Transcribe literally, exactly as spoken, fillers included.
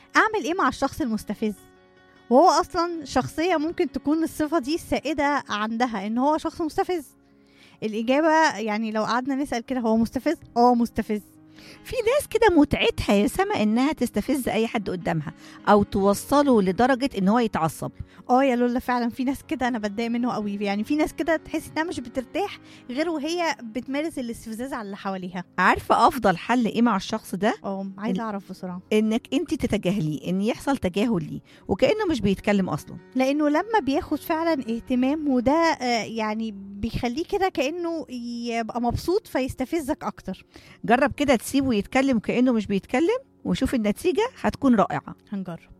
اعمل ايه مع الشخص المستفز وهو اصلا شخصيه ممكن تكون الصفه دي السائده عندها، ان هو شخص مستفز؟ الاجابه يعني لو قعدنا نسال كده، هو مستفز؟ اه مستفز. في ناس كده متعتها يا سما انها تستفز اي حد قدامها او توصله لدرجه ان هو يتعصب. اه يا لولا فعلا في ناس كده انا بتضايق منه قوي، يعني في ناس كده تحس انها مش بترتاح غير وهي بتمارس الاستفزاز على اللي حواليها. عارفه افضل حل ايه مع الشخص ده؟ اه عايزه اعرف بسرعه. انك انت تتجاهليه، ان يحصل تجاهل ليه وكانه مش بيتكلم اصلا. لانه لما بياخد فعلا اهتمام وده آه يعني بيخليه كده كانه يبقى مبسوط فيستفزك اكتر. جرب كده تسيبه يتكلم كانه مش بيتكلم وشوف النتيجه هتكون رائعه. هنجرب.